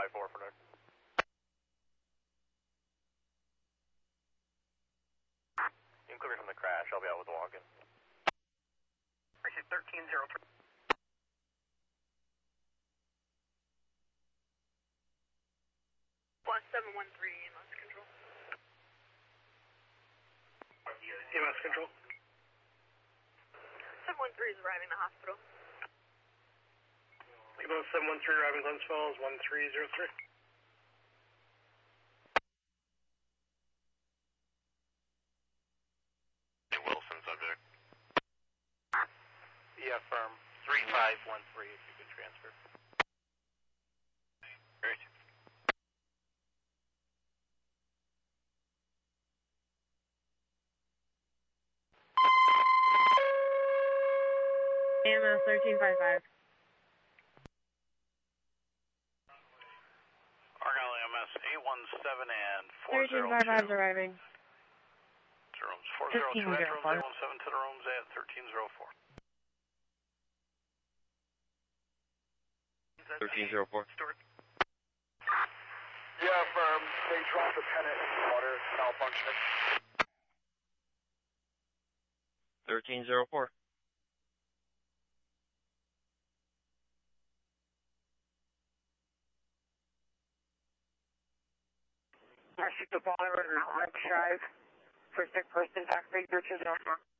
4 for Nick. You can clear me from the crash, I'll be out with the walk-in. Appreciate 1303. 1713 EMS control. EMS control. 713 is arriving at the hospital. Evo 713 arriving Glens Falls 1303. Hey, Wilson, subject. Yeah, firm. 3513 if you could transfer. Great. EMS 1355. Argyle EMS 817 and 1355 is arriving. To rooms 402 at rooms 817 to the rooms at 1304. 1304. Yeah, firm. They dropped a pennant in water, malfunctioning. 1304. Marshall Ballroad and Outlet Drive. First person, back break, 204.